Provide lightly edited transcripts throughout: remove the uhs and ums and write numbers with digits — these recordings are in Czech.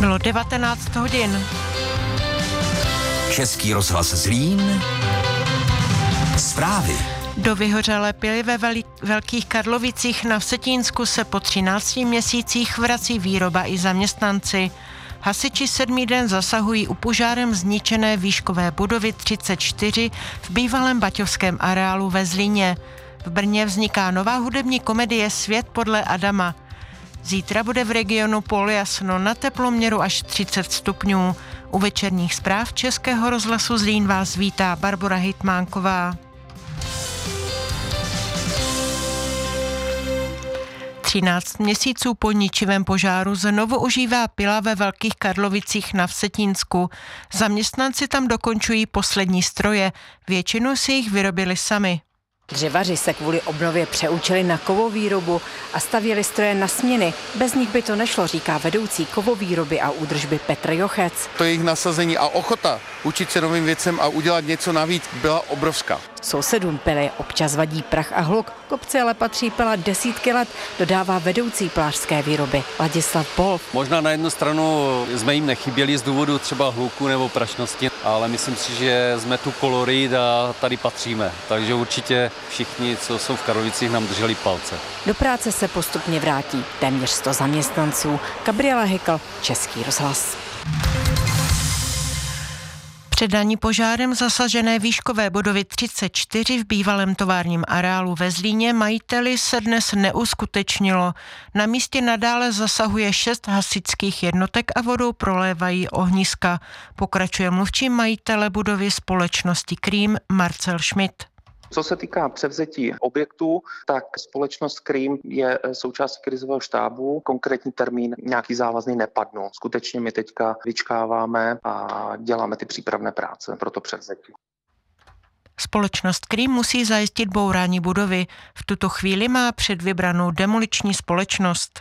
Bylo 19 hodin. Český rozhlas Zlín. Zprávy. Do vyhořelé pily ve Velkých Karlovicích na Vsetínsku se po 13 měsících vrací výroba i zaměstnanci. Hasiči 7. den zasahují u požárem zničené výškové budovy 34 v bývalém baťovském areálu ve Zlíně. V Brně vzniká nová hudební komedie Svět podle Adama. Zítra bude v regionu polojasno, na teploměru až 30 stupňů. U večerních zpráv Českého rozhlasu Zlín vás vítá Barbora Hitmánková. 13 měsíců po ničivém požáru znovu ožívá pila ve Velkých Karlovicích na Vsetínsku. Zaměstnanci tam dokončují poslední stroje, většinu si jich vyrobili sami. Dřevaři se kvůli obnově přeučili na kovovýrobu a stavěli stroje na směny. Bez nich by to nešlo, říká vedoucí kovovýroby a údržby Petr Jochec. To jejich nasazení a ochota učit se novým věcem a udělat něco navíc byla obrovská. Sousedům pily občas vadí prach a hluk, kopci ale patří pila desítky let, dodává vedoucí plářské výroby Ladislav Polf. Možná na jednu stranu jsme jim nechyběli z důvodu třeba hluku nebo prašnosti, ale myslím si, že jsme tu kolorit a tady patříme, takže určitě všichni, co jsou v Karlovicích, nám drželi palce. Do práce se postupně vrátí téměř 100 zaměstnanců. Gabriela Hykl, Český rozhlas. Předání požárem zasažené výškové budovy 34 v bývalém továrním areálu ve Zlíně majiteli se dnes neuskutečnilo. Na místě nadále zasahuje 6 hasičských jednotek a vodou prolévají ohniska. Pokračuje mluvčí majitele budovy společnosti Krým Marcel Schmidt. Co se týká převzetí objektů, tak společnost Krým je součástí krizového štábu. Konkrétní termín nějaký závazný nepadnul. Skutečně my teďka vyčkáváme a děláme ty přípravné práce pro to převzetí. Společnost Krým musí zajistit bourání budovy. V tuto chvíli má předvybranou demoliční společnost.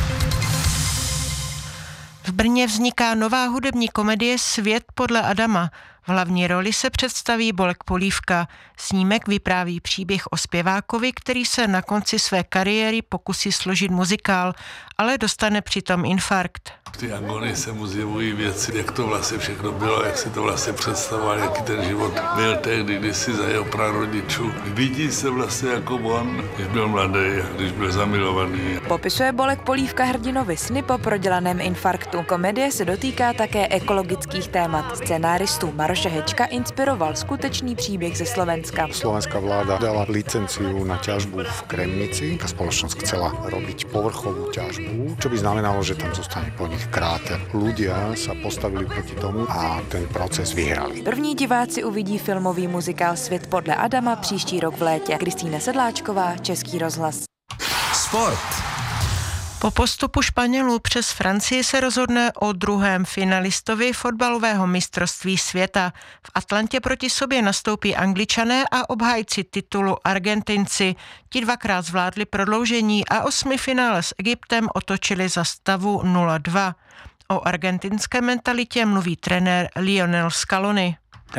V Brně vzniká nová hudební komedie Svět podle Adama. V hlavní roli se představí Bolek Polívka. Snímek vypráví příběh o zpěvákovi, který se na konci své kariéry pokusí složit muzikál, ale dostane přitom infarkt. V té agonii se mu zjevují věci, jak to vlastně všechno bylo, jak si to vlastně představoval, jaký ten život byl tehdy, kdysi za jeho prarodičů. Vidí se vlastně jako on, když byl mladý, když byl zamilovaný. Popisuje Bolek Polívka hrdinovi sny po prodělaném infarktu. Komedie se dotýká také ekologických témat. Scenáristů Maroše Hečka inspiroval skutečný příběh ze Slovenska. Slovenská vláda dala licenciu na ťažbu v Kremnici. Tá spoločnosť chcela robiť povrchovú ťažbu, čo by znamenalo, že tam zostane po nich kráter. Ľudia sa postavili proti tomu a ten proces vyhrali. První diváci uvidí filmový muzikál Svět podle Adama příští rok v létě. Kristýna Sedláčková, Český rozhlas. Sport. Po postupu Španělů přes Francii se rozhodne o druhém finalistovi fotbalového mistrovství světa. V Atlantě proti sobě nastoupí Angličané a obhájci titulu Argentinci. Ti dvakrát zvládli prodloužení a 8finále s Egyptem otočili za stavu 0-2. O argentinské mentalitě mluví trenér Lionel Scaloni.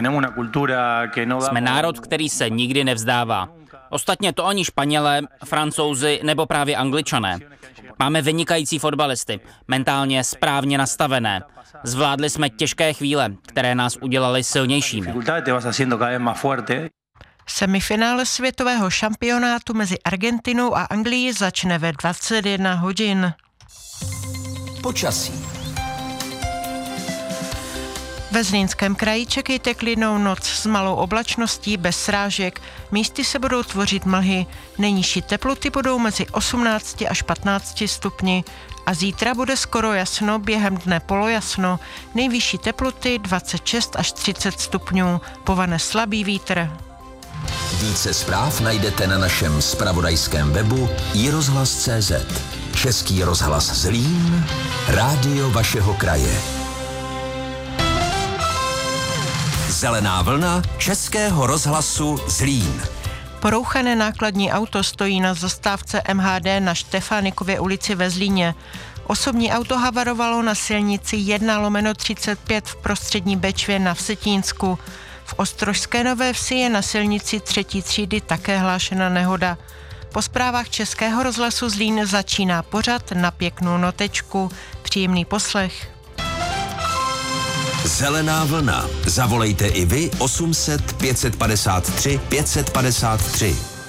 Jsme národ, který se nikdy nevzdává. Ostatně to ani Španělé, Francouzi nebo právě Angličané. Máme vynikající fotbalisty, mentálně správně nastavené. Zvládli jsme těžké chvíle, které nás udělaly silnějšími. Semifinále světového šampionátu mezi Argentinou a Anglií začne ve 21 hodin. Počasí. Ve Zlínském kraji čekejte klidnou noc s malou oblačností bez srážek. Místy se budou tvořit mlhy. Nejnižší teploty budou mezi 18 až 15 stupni. A zítra bude skoro jasno, během dne polojasno. Nejvyšší teploty 26 až 30 stupňů. Povane slabý vítr. Více zpráv najdete na našem zpravodajském webu iRozhlas.cz. Český rozhlas Zlín, rádio vašeho kraje. Zelená vlna Českého rozhlasu Zlín. Porouchané nákladní auto stojí na zastávce MHD na Štefánikově ulici ve Zlíně. Osobní auto havarovalo na silnici 1/35 v prostřední Bečvě na Vsetínsku. V Ostrožské Nové Vsi je na silnici 3. třídy také hlášena nehoda. Po zprávách Českého rozhlasu Zlín začíná pořad Na pěknou notečku. Příjemný poslech. Zelená vlna. Zavolejte i vy 800 553 553.